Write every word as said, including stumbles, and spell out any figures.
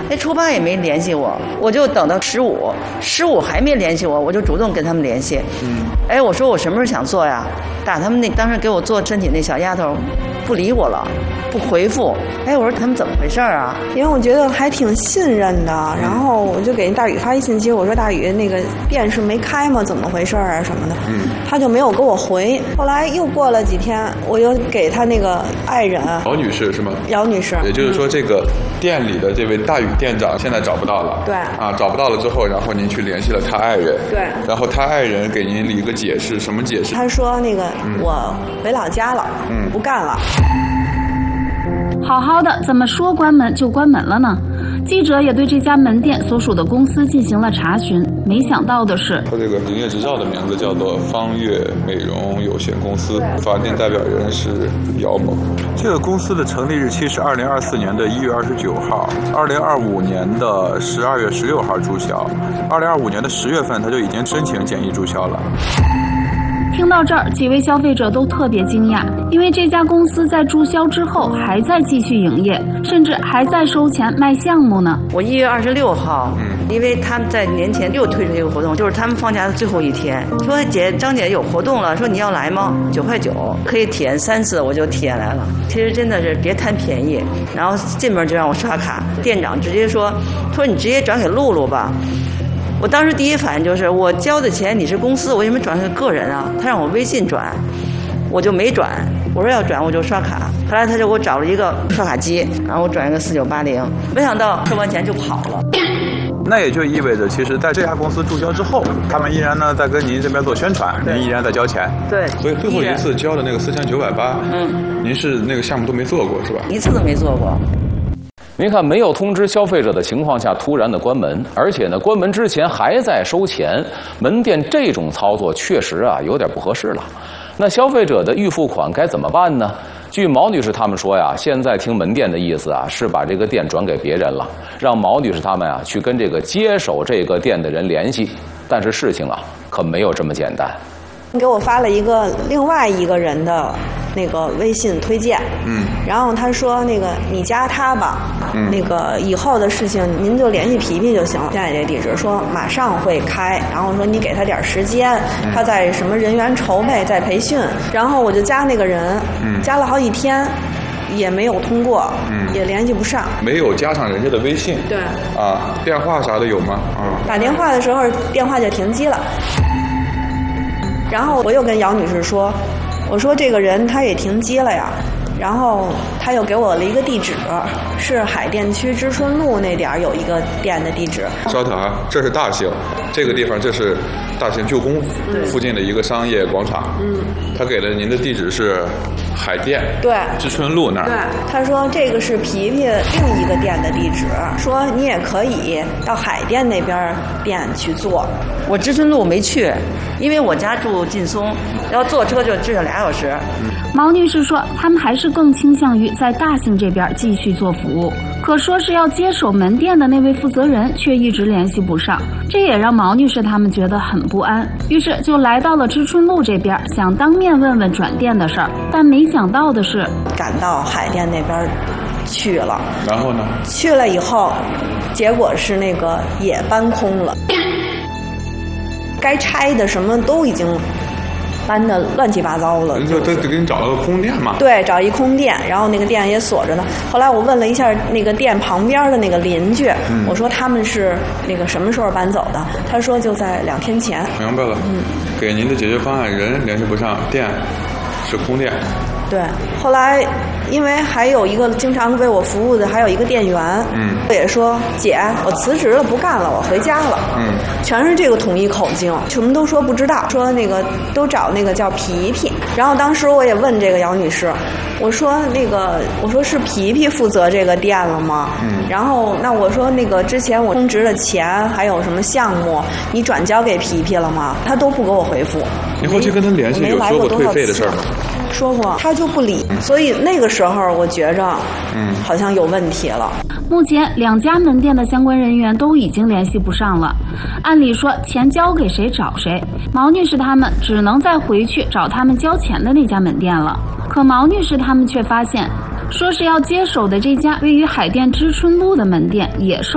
那初八也没联系我，我就等到十五，十五还没联系我，我就主动跟他们联系。嗯，哎，我说我什么时候想做呀？打他们那当时给我做身体那小丫头，不理我了，不回复。哎，我说他们怎么回事啊？ 因为我觉得还挺信任的，然后我就给大宇发一信息，我说大宇那个店是没开吗？怎么回事啊什么的。嗯，他就没有给我回。后来又过了几天，我又给他那个爱人姚女士是吗？ 姚女士。 也就是说，这个店里的这位大宇店长现在找不到了。 对。 啊，找不到了之后，然后您去联系了他爱人。 对。 然后他爱人给您一个解释，什么解释？ 他说那个、嗯、我回老家了，嗯，不干了。 好好的，怎么说关门就关门了呢？记者也对这家门店所属的公司进行了查询，没想到的是， 他这个营业执照的名字叫做方悦美容有限公司，法定代表人是姚某。这个公司的成立日期是二零二四年的一月二十九号，二零二五年的十二月十六号注销，二零二五年的十月份他就已经申请简易注销了。 听到这儿，几位消费者都特别惊讶，因为这家公司在注销之后还在继续营业，甚至还在收钱卖项目呢。 我一月二十六号，嗯，因为他们在年前又推出这个活动，就是他们放假的最后一天，说姐张姐有活动了，说你要来吗？九块九可以体验三次，我就体验来了。其实真的是别贪便宜，然后进门就让我刷卡，店长直接说，说你直接转给露露吧。我当时第一反应就是我交的钱你是公司，我为什么转给个人啊？他让我微信转，我就没转。我说要转我就刷卡。后来他就给我找了一个刷卡机，然后我转一个四九八零，没想到收完钱就跑了。 那也就意味着，其实在这家公司注销之后，他们依然呢在跟您这边做宣传，您依然在交钱。 对。 所以最后一次交的那个四千九百八，嗯，您是那个项目都没做过是吧？ 一次都没做过。 您看，没有通知消费者的情况下突然的关门，而且呢，关门之前还在收钱，门店这种操作确实啊有点不合适了。那消费者的预付款该怎么办呢？据毛女士他们说呀，现在听门店的意思啊，是把这个店转给别人了，让毛女士他们啊去跟这个接手这个店的人联系。但是事情啊可没有这么简单。 给我发了一个另外一个人的那个微信推荐，嗯，然后他说那个你加他吧，嗯，那个以后的事情您就联系皮皮就行了。现在这地址说马上会开，然后说你给他点时间，嗯，他在什么人员筹备，在培训，然后我就加那个人，嗯，加了好几天。也没有通过，嗯，也联系不上， 没有加上人家的微信， 对， 啊，电话啥的有吗？啊， 打电话的时候电话就停机了。然后我又跟姚女士说，我说这个人他也停机了呀，然后他又给我了一个地址，是海淀区知春路那点有一个店的地址。 稍等啊，这是大兴，这个地方这是大兴旧宫附近的一个商业广场。嗯，他给了您的地址是海淀， 对， 知春路那儿。 对，他说这个是皮皮另一个店的地址，说你也可以到海淀那边店去做。 我知春路没去，因为我家住劲松，要坐车就至少俩小时。 毛女士说，他们还是更倾向于在大兴这边继续做服务，可说是要接手门店的那位负责人却一直联系不上，这也让毛女士他们觉得很不安，于是就来到了知春路这边，想当面问问转店的事儿，但没想到的是， 赶到海淀那边去了， 然后呢？ 去了以后，结果是那个也搬空了，该拆的什么都已经搬的乱七八糟了。 就他给你找了个空店嘛？ 对，找一空店，然后那个店也锁着呢。后来我问了一下那个店旁边的那个邻居，嗯，我说他们是那个什么时候搬走的？他说就在两天前。 明白了，嗯，给您的解决方案，人联系不上，店是空店。 对，后来因为还有一个经常为我服务的，还有一个店员，嗯，也说姐，我辞职了，不干了，我回家了，嗯，全是这个统一口径，什么都说不知道，说那个都找那个叫皮皮。然后当时我也问这个姚女士，我说那个我说是皮皮负责这个店了吗？嗯，然后那我说那个之前我充值的钱还有什么项目，你转交给皮皮了吗？他都不给我回复。 你后期跟他联系有说过退费的事儿吗？ 说过，他就不理，嗯，所以那个时候我觉着，嗯，好像有问题了。 目前两家门店的相关人员都已经联系不上了，按理说钱交给谁找谁，毛女士他们只能再回去找他们交钱的那家门店了。可毛女士他们却发现，说是要接手的这家位于海淀知春路的门店也受